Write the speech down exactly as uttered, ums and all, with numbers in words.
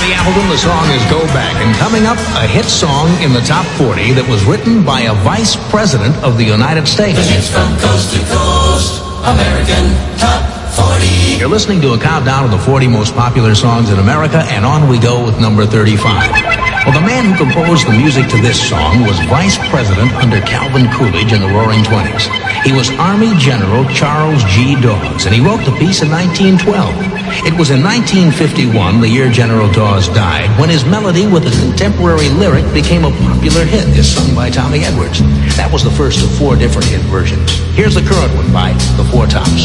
Appleton, the song is Go Back. And coming up, a hit song in the top forty that was written by a vice president of the United States. The hits from coast to coast, American Top forty. You're listening to a countdown of the forty most popular songs in America, and on we go with number thirty-five. Well, the man who composed the music to this song was vice president under Calvin Coolidge in the Roaring Twenties. He was Army General Charles G. Dawes, and he wrote the piece in nineteen twelve. It was in nineteen fifty-one, the year General Dawes died, when his melody with a contemporary lyric became a popular hit, as sung by Tommy Edwards. That was the first of four different hit versions. Here's the current one by The Four Tops.